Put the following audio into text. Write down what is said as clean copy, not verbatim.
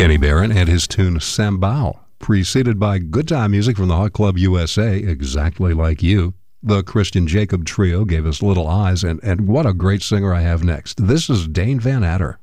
Kenny Barron and his tune Sambal, preceded by good time music from the Hot Club USA, Exactly Like You. The Christian Jacob Trio gave us Little Eyes, and what a great singer I have next. This is Dane Van Adder.